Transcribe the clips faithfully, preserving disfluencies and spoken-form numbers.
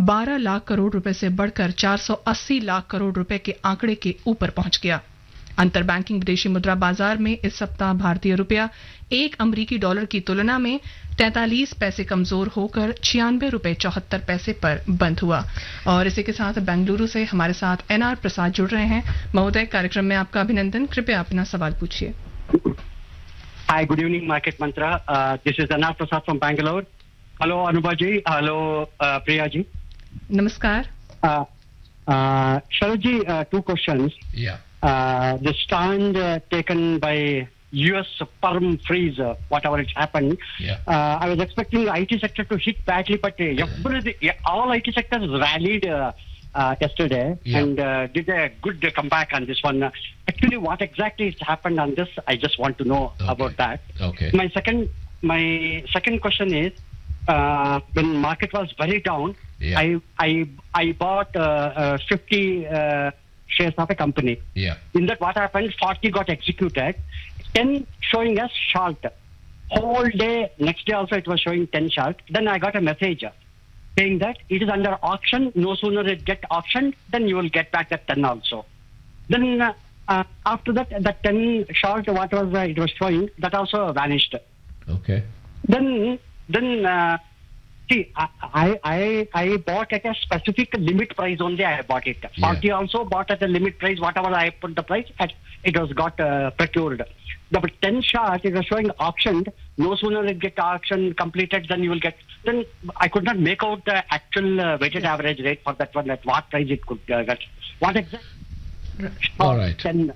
बारह लाख करोड़ रुपए से बढ़कर चार सौ अस्सी लाख करोड़ रुपए के आंकड़े के ऊपर पहुंच गया। अंतर बैंकिंग विदेशी मुद्रा बाजार में इस सप्ताह भारतीय रुपया एक अमरीकी डॉलर की तुलना में तैंतालीस पैसे कमजोर होकर छियानवे रुपए चौहत्तर पैसे पर बंद हुआ। और इसी के साथ बेंगलुरु से हमारे साथ एन आर प्रसाद जुड़ रहे हैं। महोदय, कार्यक्रम में आपका अभिनंदन। कृपया अपना सवाल पूछिए। Hi, good evening, Market Mantra. Uh, this is Anar Prasad from Bangalore. Hello, Anubha ji. Hello, uh, Priya ji. नमस्कार। Uh, uh, Sharad ji, uh, two questions. Yeah. Uh, the stand uh, taken by U S perm freeze, uh, whatever it's happened. Yeah. Uh, I was expecting the I T sector to hit badly, but uh, every, yeah, all I T sectors rallied uh, uh, yesterday Yeah. and uh, did a good uh, comeback on this one. Uh, actually, what exactly has happened on this? I just want to know Okay. about that. Okay. My second, my second question is, uh, when market was very down, Yeah. I I I bought uh, uh, fifty uh, shares of a company. Yeah. In that, what happened? forty got executed, ten showing as short. Whole day, next day also it was showing ten short. Then I got a message saying that it is under auction. No sooner it get auctioned, then you will get back that ten also. Then uh, uh, after that, that ten short, what was uh, it was showing, that also vanished. Okay. Then, then uh, see, I, I I I bought at a specific limit price only. I bought it. forty Yeah. also bought at a limit price. Whatever I put the price at, it was got uh, procured. The but ten short, it was showing auctioned. No sooner it get auction completed, then you will get. Then I could not make out the actual uh, weighted average rate for that one. At what price it could uh, get? What exact? All right. Ten.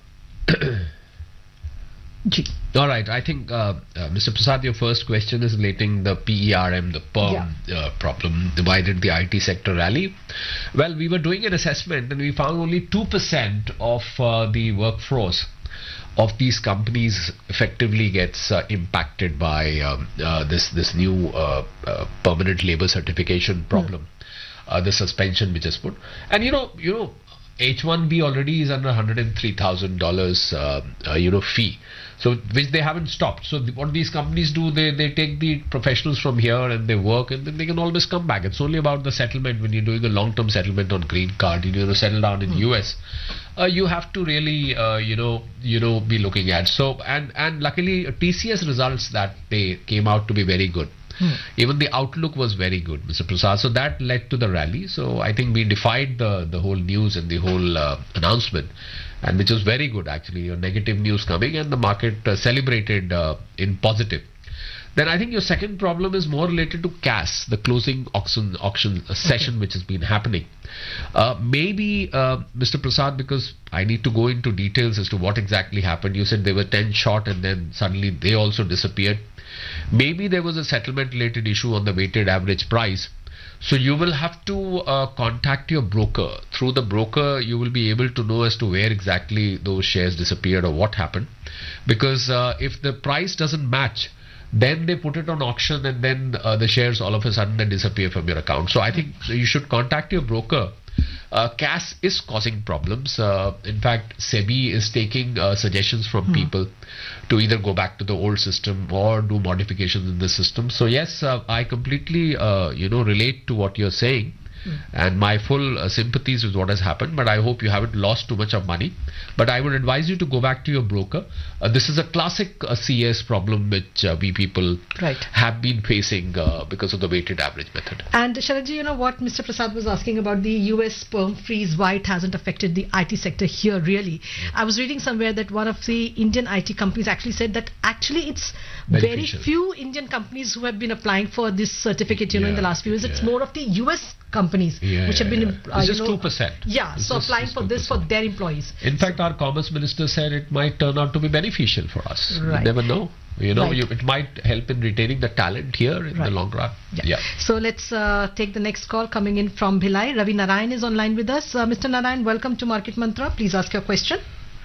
All right. I think, uh, uh, Mister Prasad, your first question is relating the P E R M, the perm uh, problem. Why did the I T sector rally? Well, we were doing an assessment and we found only two percent of uh, the workforce of these companies effectively gets uh, impacted by um, uh, this this new uh, uh, permanent labor certification problem, mm. uh, the suspension which is put. And you know, you know, H one B already is under one hundred three thousand dollars, uh, uh, you know, fee. So which they haven't stopped. So the, what these companies do, they they take the professionals from here and they work, and then they can always come back. It's only about the settlement. When you're doing a long-term settlement on green card, you know, settle down in mm. U S. Uh, you have to really, uh, you know, you know, be looking at. So and and luckily, uh, T C S results that they came out to be very good. Hmm. Even the outlook was very good, Mister Prasad. So that led to the rally. So I think we defied the the whole news and the whole uh, announcement, and which was very good actually. Your negative news coming and the market uh, celebrated uh, in positive. Then I think your second problem is more related to C A S, the closing auction auction uh, session okay. which has been happening. Uh, maybe uh, Mister Prasad, because I need to go into details as to what exactly happened. You said they were ten short and then suddenly they also disappeared. Maybe there was a settlement related issue on the weighted average price. So you will have to uh, contact your broker. Through the broker, you will be able to know as to where exactly those shares disappeared or what happened. Because uh, if the price doesn't match, then they put it on auction and then uh, the shares all of a sudden then disappear from your account. So I think you should contact your broker. Uh, C A S is causing problems. Uh, in fact, SEBI is taking uh, suggestions from hmm. people to either go back to the old system or do modifications in the system. So yes, uh, I completely uh, you know relate to what you're saying. And my full uh, sympathies with what has happened, but I hope you haven't lost too much of money. But I would advise you to go back to your broker. Uh, this is a classic uh, C A S problem which uh, we people right. have been facing uh, because of the weighted average method. And Sharadji, you know what Mister Prasad was asking about the U S perm freeze, why it hasn't affected the I T sector here really. I was reading somewhere that one of the Indian I T companies actually said that actually it's Beneficial. very few Indian companies who have been applying for this certificate, you know, yeah. in the last few years. Yeah. It's more of the U S companies yeah, which have yeah, been yeah. uh, it's you just know, two percent. Yeah, it's so just, applying just for this for their employees. In fact, our Commerce Minister said it might turn out to be beneficial for us. Right. You never know. You know, right. you, it might help in retaining the talent here in right. the long run. Yeah. yeah. So let's uh, take the next call coming in from Bhilai. Ravi Narayan is online with us. Uh, Mister Narayan, welcome to Market Mantra. Please ask your question.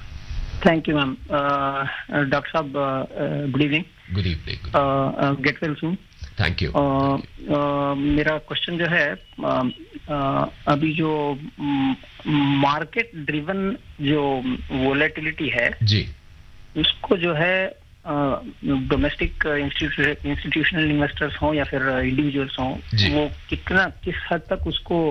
Thank you, ma'am. Uh, uh, Doctor Saab, uh, uh, good evening. Good evening. Uh, uh, get well soon. Thank you मेरा question जो है uh, uh, अभी जो market driven जो volatility है जी उसको जो है डोमेस्टिक इंस्टीट्यूशनल इन्वेस्टर्स हों या फिर इंडिविजुअल्स हों वो कितना किस हद तक उसको